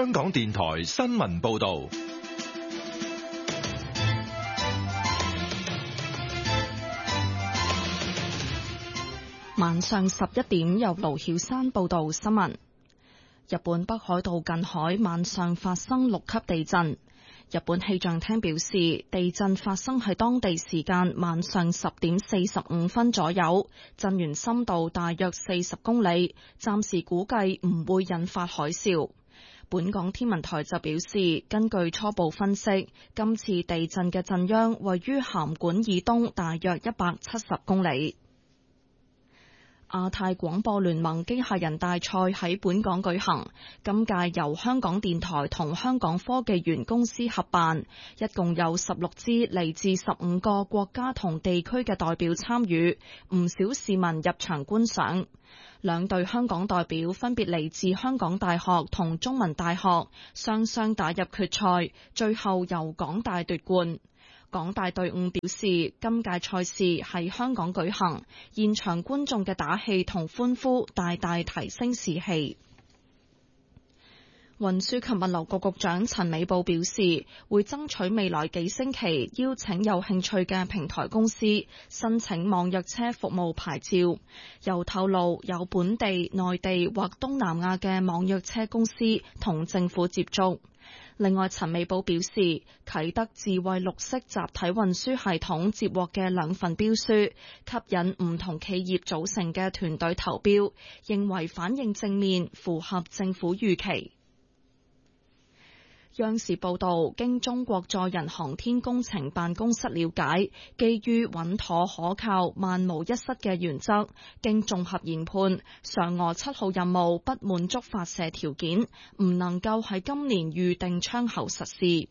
香港電台新聞報道。 晚上11點，由盧曉山報道新聞。日本北海道近海晚上發生6級地震。日本氣象廳表示，地震發生喺當地時間晚上10點45分左右，震源深度大約40公里，暫時估計唔會引發海嘯。本港天文台就表示，根據初步分析，今次地震嘅震央位於函館以東大約170公里。亞太廣播聯盟機械人大賽喺本港舉行，今屆由香港電台同香港科技園公司合辦，一共有16支嚟自15個國家同地區嘅代表參與，唔少市民入場觀賞。兩隊香港代表分別嚟自香港大學同中文大學，雙雙打入決賽，最後由港大奪冠。港大隊伍表示，今屆賽事喺香港舉行，現場觀眾嘅打氣同歡呼大大提升士氣。運輸及物流局局長陳美寶表示，會爭取未來幾星期邀請有興趣嘅平台公司申請網約車服務牌照，又透露有本地、內地或東南亞嘅網約車公司同政府接觸。另外，陳美寶表示，啟德智慧綠色集體運輸系統接獲嘅2份標書，吸引唔同企業組成嘅團隊投標，認為反應正面，符合政府預期。央視報道，經中國載人航天工程辦公室了解，基於穩妥可靠、萬無一失嘅原則，經綜合研判，嫦娥7號任務不滿足發射條件，唔能夠喺今年預定窗口實施。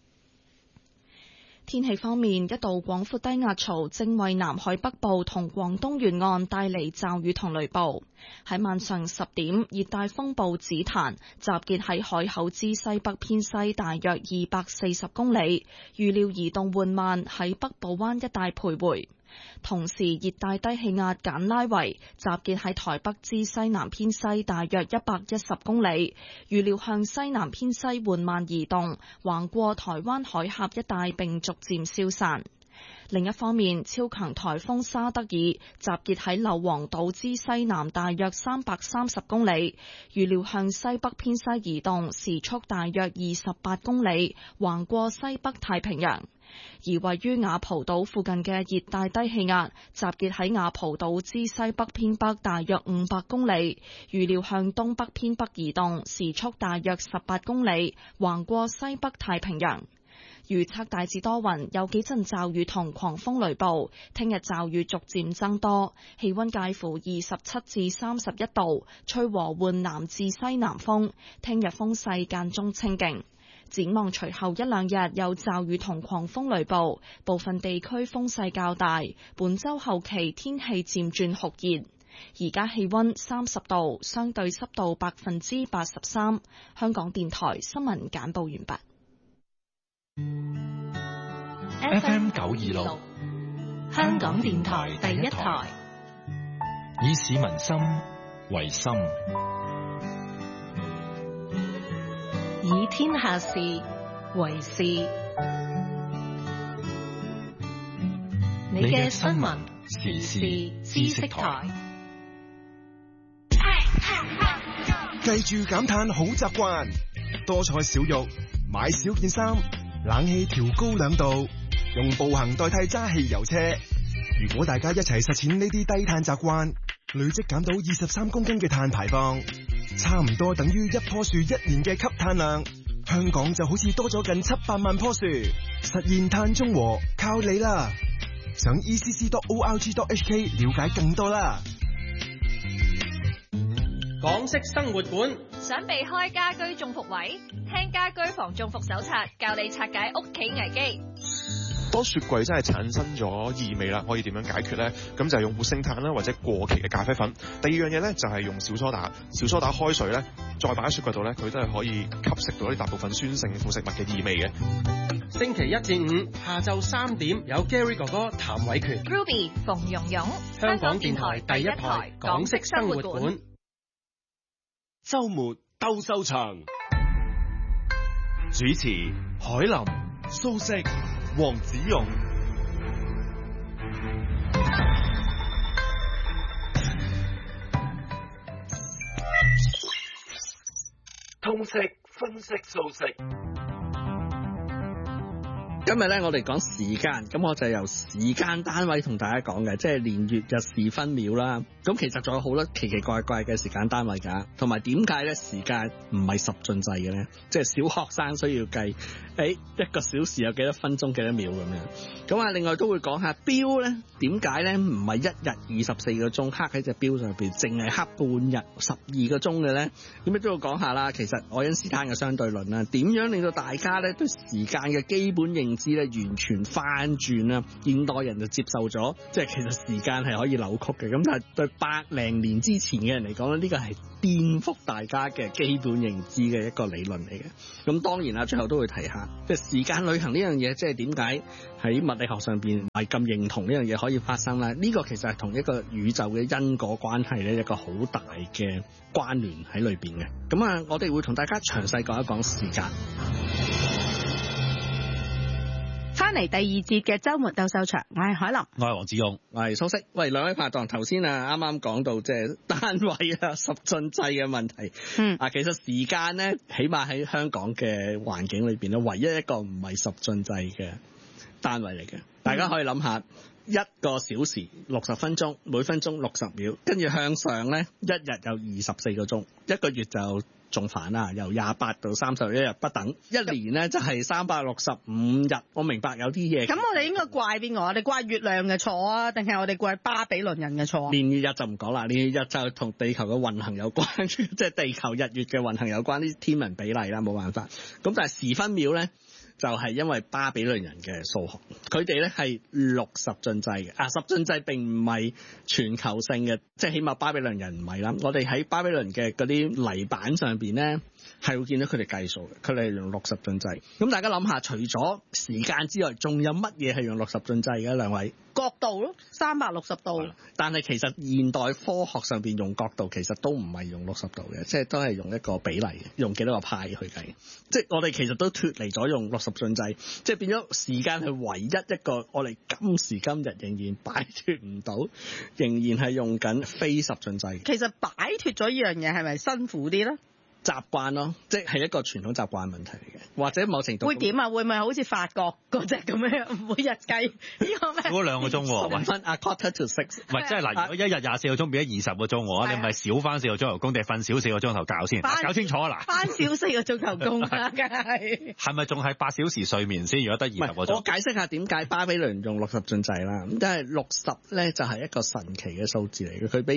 天氣方面，一道廣闊低壓槽正為南海北部同廣東沿岸帶嚟驟雨同雷暴。喺晚上10點，熱帶風暴紫檀集結喺海口之西北偏西大約240公里，預料移動緩慢喺北部灣一帶徘徊。同時，熱帶低氣壓簡拉維集結喺台北之西南偏西大約110公里，預料向西南偏西緩慢移動，橫過台灣海峽一帶並逐漸消散。另一方面，超強颱風沙德爾集結喺硫磺島之西南大約330公里，預料向西北偏西移動，時速大約28公里，橫過西北太平洋。而位於雅蒲島附近嘅熱帶低氣壓集結喺雅蒲島之西北偏北大約500公里，預料向東北偏北移動，時速大約18公里，橫過西北太平洋。預測大致多雲，有幾陣驟雨同狂風雷暴。聽日驟雨逐漸增多，氣溫介乎27至31度，吹和緩南至西南風。聽日風勢間中清勁。展望隨後1-2日有驟雨同狂風雷暴，部分地區風勢較大。本週後期天氣漸轉酷熱。而家氣溫30度，相對濕度83%。香港電台新聞簡報完畢。 FM 926， 香港電台第一台， 以市民心為心， 以天下事為事。你嘅新聞時事知識台， 記住減碳好習慣，多菜少肉，買少件衫，冷氣調高2度，用步行代替揸汽油車。如果大家一齊實踐呢啲低碳習慣，累積減到23公斤嘅碳排放，差唔多等於一棵樹1年嘅吸碳量。香港就好似多咗近700萬棵樹，實現碳中和靠你啦！上 ECC.org.hk 了解更多啦。 港式生活館， 想避開家居中伏位，聽家居防中伏手冊，教你拆解屋企危機。 當雪櫃真係產生咗異味啦，可以點樣解決呢？咁就係用活性炭啦，或者過期嘅咖啡粉。第二樣嘢呢，就係用小蘇打，小蘇打開水呢，再擺喺雪櫃度呢，佢都係可以吸食到啲大部分酸性副食物嘅異味嘅。 星期1至5下晝3點有 Gary 哥哥譚偉權 Ruby 馮蓉蓉， 香港電台第一台港式生活館。 週末鬥獸場。 主持海林、蘇軾、黃子勇。 通識分析蘇軾。 今日咧，我哋講時間，咁我就由時間單位同大家講嘅，即係年月日時分秒啦。咁其實仲有好多奇奇怪怪嘅時間單位㗎，同埋點解咧時間唔係十進制嘅咧？即係小學生需要計，一個小時有幾多分鐘幾多秒咁樣。咁啊，另外都會講下錶咧，點解咧唔係一日24個鐘刻喺隻錶上邊，淨係刻半日12個鐘嘅咧？咁都要講下啦。其實愛因斯坦嘅相對論啦，點樣令到大家咧對時間嘅基本認知咧完全翻轉啦？現代人就接受咗，即係其實時間係可以扭曲嘅。咁但係對100零年之前嘅人嚟講咧，呢個係顛覆大家嘅基本認知嘅一個理論嚟嘅。咁當然啦，最後都會提下，即係時間旅行呢樣嘢，即係點解喺物理學上邊唔係咁認同呢樣嘢可以發生咧？呢個其實係同一個宇宙嘅因果關係咧，一個好大嘅關聯喺裏邊嘅。咁啊，我哋會同大家詳細講一講時間。 翻嚟第二節嘅週末鬥獸場，我係海林， 我係黃子勇， 我係蘇軾。喂，兩位拍檔，頭先啱啱講到即係單位啊、十進制嘅問題。其實時間咧，起碼喺香港嘅環境裏邊咧，唯一一個唔係十進制嘅單位嚟嘅。大家可以諗下，一個小時60分鐘，每分鐘60秒，跟住向上咧，一日有24個鐘，一個月就仲煩啦，由28到31日不等，一年咧就係365日。我明白有啲嘢。 咁我哋應該怪邊個？我哋怪月亮嘅錯啊，定係我哋怪巴比倫人嘅錯啊？ 年月日就唔講啦，年月日就同地球嘅運行有關，即係地球日月嘅運行有關，啲天文比例啦，冇辦法。咁但係時分秒咧，就係因為巴比倫人嘅數學，佢哋咧係60進制嘅。十進制並唔係全球性嘅，即係起碼巴比倫人唔係啦。我哋喺巴比倫嘅嗰啲泥板上邊咧，係會見到佢哋計數嘅，佢哋用60進制。咁大家諗下，除咗時間之外，仲有乜嘢係用60進制嘅？兩位？ 角度咯，360度。 但係其實現代科學上邊用角度，其實都唔係用60度嘅，即係都係用一個比例嘅，用幾多個派去計。即係我哋其實都脫離咗用60進制，即係變咗時間係唯一一個我哋今時今日仍然擺脫唔到，仍然係用緊非十進制。 其實擺脫咗呢樣嘢係咪辛苦啲咧？ 習慣咯，即係一個傳統習慣問題嚟嘅，或者某程度會點啊？會唔會好似法國嗰隻咁樣每日計呢個咩？ 少咗2個鐘喎， 10分 quarter to 6。 唔係即係嗱，如果一日24個鐘變咗20個鐘喎，你咪少翻4個鐘頭工定係瞓少4個鐘頭覺先？搞清楚啊嗱！ 翻少4個鐘頭工啊，梗係。 係咪仲係8小時睡眠先？如果得20個鐘？ 我解釋下點解巴比倫用60進制啦。咁即係60咧，就係一個神奇嘅數字嚟嘅，佢比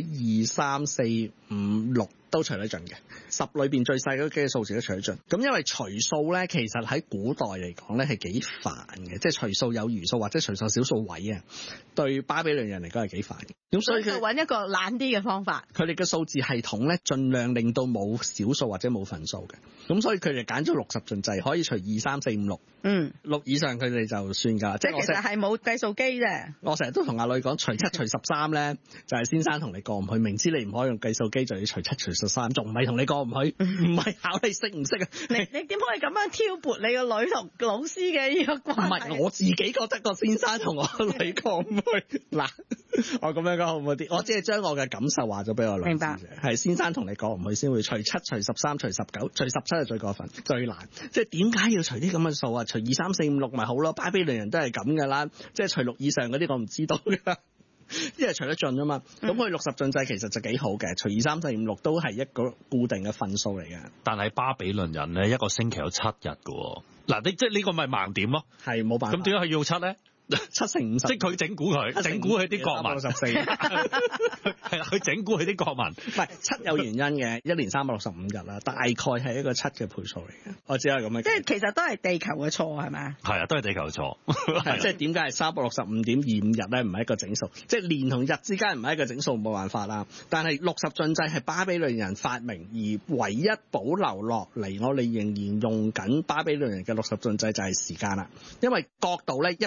2、3、4、5、6都除得盡嘅，10裏邊最細嗰幾個數字都除得盡。咁因為除數咧，其實喺古代嚟講咧係幾煩嘅，即係除數有餘數或者除數小數位啊，對巴比倫人嚟講係幾煩嘅。咁所以佢揾一個懶啲嘅方法， 佢哋嘅數字系統咧，盡量令到冇小數或者冇分數嘅。咁所以佢哋揀咗60進制，可以除2、3、4、5、6。6以上佢哋就算㗎。 即係其實係冇計數機啫。 我成日都同阿女講，除7除13咧，就係先生同你過唔去，明知你唔可以用計數機，就要除7除13，仲唔係同你過唔去？唔係考你識唔識啊？ 你點可以咁樣挑撥你個女同老師嘅呢個關係？ 唔係，我自己覺得個先生同我女過唔去。嗱，我咁樣講好唔好啲？我只係將我嘅感受話咗俾我女。 明白。 係先生同你過唔去先會除7除13除19除17係最過分最難。即係點解要除啲咁嘅數啊？除2、3、4、5、6咪好咯？巴比倫人都係咁㗎啦。即係除6以上嗰啲我唔知道㗎。因為除得盡啊嘛，咁佢60進制其實就幾好嘅，除2、3、4、5、6都係一個固定嘅分數嚟嘅。 但係巴比倫人咧，一個星期有7日㗎喎。嗱，你即係呢個咪盲點咯？ 係冇辦法。 咁點解佢要7咧 ？7乘50， 即係佢整蠱佢，整蠱佢啲國民。14係啦，佢整蠱佢啲國民。 唔係7有原因嘅，一年365日啦，大概係一個7嘅倍數嚟嘅。我只係咁樣。 即係其實都係地球嘅錯係咪？ 係啊，都係地球嘅錯。 即係點解係365.25日咧？唔係一個整數，即係年同日之間唔係一個整數，冇辦法啦。但係60進制係巴比倫人發明，而唯一保留落嚟，我哋仍然用緊巴比倫人嘅60進制就係時間啦。因為角度咧，一般人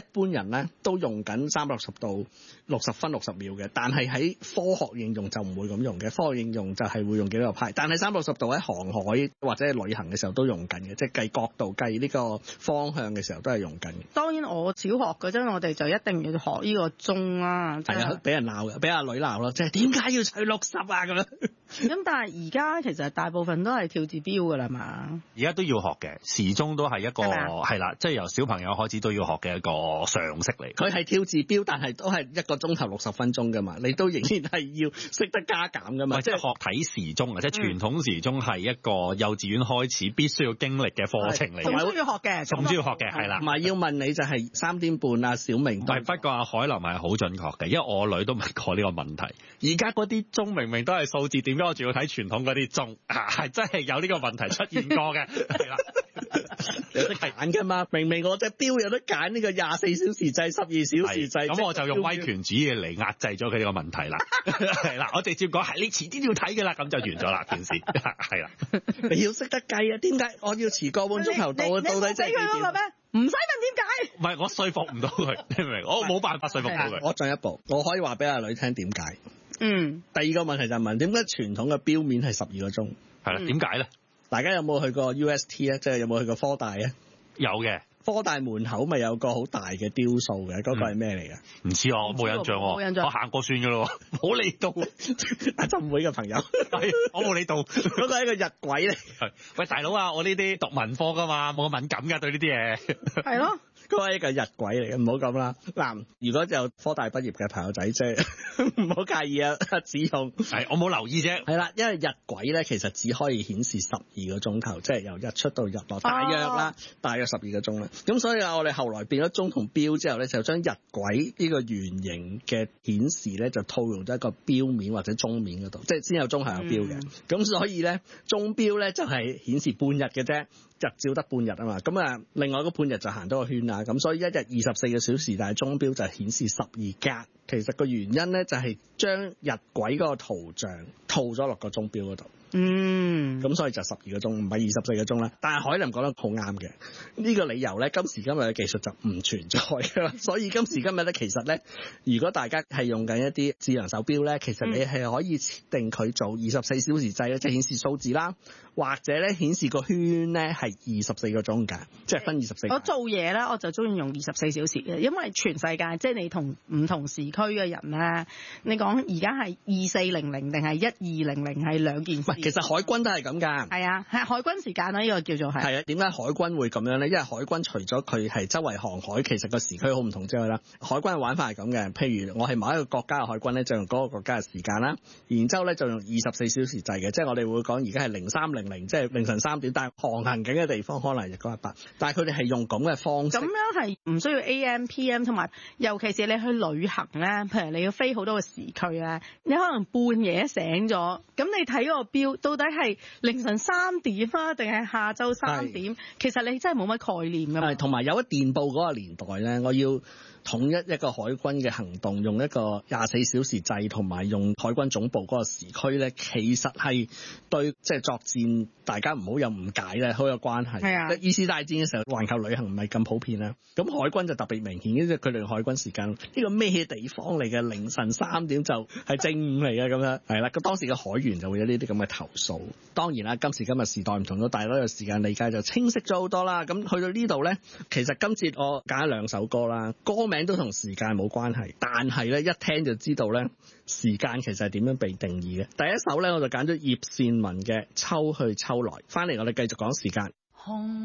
人咧都用緊360度60分60秒嘅，但係喺科學應用就唔會咁用嘅。科學應用就係會用幾多個派，但係360度喺航海或者係旅行嘅時候都用緊嘅，即係計角度、計呢個方向嘅時候都係用緊嘅。當然我小學嗰陣我哋就一定要學呢個鐘啦，係啊，俾人鬧嘅，俾阿女鬧咯，即係點解要取60啊咁樣？咁但係而家其實大部分都係跳字錶㗎啦嘛。而家都要學嘅，時鐘都係一個係啦，即係由小朋友開始都要學嘅一個常識嚟。佢係跳字錶，但係都係1個鐘頭60分鐘㗎嘛，你都仍然係要識得加減㗎嘛。即係學睇時鐘啊，即係傳統時鐘係一個幼稚園開始必須要經歷嘅課程嚟。仲需要學嘅，仲需要學嘅，係啦。同埋要問你就係3點半啊，小明。不過阿海林係好準確嘅，因為我女都問過呢個問題。而家嗰啲鐘明明都係數字，點解我仲要睇傳統嗰啲鐘？係真係有呢個問題出現過嘅，係啦。有得揀㗎嘛？明明我隻錶有得揀呢個24小時制、12小時制。咁我就用威權主義嚟壓制咗佢呢個問題啦。係啦，我直接講係你遲啲要睇㗎啦，咁就完咗啦件事。係啦，你要識得計啊！點解我要遲個半鐘頭到？到底真係幾點？唔使問點解。唔係我說服唔到佢，你明唔明？我冇辦法說服到佢。我進一步，我可以話俾阿女聽點解。第二個問題就係問點解傳統嘅錶面係12個鐘？係啦，點解咧？大家有冇去過 UST 啊？即係有冇去過科大啊？有嘅。科大門口咪有個好大嘅雕塑嘅，嗰個係咩嚟嘅？唔知我冇印象喎，我行過算㗎咯，冇理到。阿浸會嘅朋友，我冇理到，嗰個係一個日晷嚟。喂，大佬啊，我呢啲讀文科㗎嘛，冇咁敏感㗎對呢啲嘢。係咯。嗰個係一個日晷嚟嘅，唔好咁啦。嗱，如果有科大畢業嘅朋友仔，即係唔好介意啊，只用係我冇留意啫。係啦，因為日晷咧其實只可以顯示12個鐘頭，即係由日出到日落，大約12個鐘啦。咁所以我哋後來變咗鐘同錶之後咧，就將日晷呢個圓形嘅顯示咧，就套用咗一個錶面或者鐘面嗰度，即係先有鐘後有錶嘅。咁所以咧，鐘錶咧就係顯示半日嘅啫。日照得半日啊嘛，咁啊另外嗰半日就行多個圈啦，咁所以一日24個小時，但係鐘錶就顯示12格。其實個原因咧就係將日晷嗰個圖像套咗落個鐘錶嗰度。咁所以就12個鐘，唔係24個鐘啦。但係海林講得好啱嘅，呢個理由咧今時今日嘅技術就唔存在㗎啦。所以今時今日咧，其實咧，如果大家係用緊一啲智能手錶咧，其實你係可以設定佢做24小時制咧，即係顯示數字啦，或者咧顯示個圈咧係24個鐘㗎，即係分24。我做嘢咧，我就中意用24小時嘅，因為全世界即係你同唔同時區嘅人咧，你講而家係2400定係1200係兩件事。其實海軍都係咁㗎。係啊，係海軍時間啦，呢個叫做係。係啊，點解海軍會咁樣咧？因為海軍除咗佢係周圍航海，其實個時區好唔同之外啦，海軍嘅玩法係咁嘅。譬如我係某一個國家嘅海軍咧，就用嗰個國家嘅時間啦，然之後咧就用24小時制嘅，即係我哋會講而家係0300，即係凌晨3點，但係航行緊嘅地方可能日光日白，但係佢哋係用咁嘅方式。咁樣係唔需要 AM、PM， 同埋尤其是你去旅行咧，譬如你要飛好多個時區咧，你可能半夜醒咗，咁你睇嗰個錶到底係凌晨3點啊，定係下晝3點？其實你真係冇乜概念㗎嘛。同埋有咗電報嗰個年代咧，我要統一一個海軍嘅行動，用一個24小時制，同埋用海軍總部嗰個時區咧，其實係對即係作戰大家唔好有誤解咧，好有關係。係啊，二次大戰嘅時候，環球旅行唔係咁普遍啦，咁海軍就特別明顯，因為佢哋海軍時間呢個咩地方嚟嘅？凌晨3點就係正午嚟嘅咁樣，係啦。咁當時嘅海員就會有呢啲咁嘅投訴。當然啦，今時今日時代唔同咗，大家嘅時間理解就清晰咗好多啦。咁去到呢度咧，其實今次我揀咗2首歌啦，歌名都同時間冇關係，但係咧一聽就知道咧時間其實係點樣被定義嘅。第一首咧我就揀咗葉倩文嘅《秋去秋來》，翻嚟我哋繼續講時間。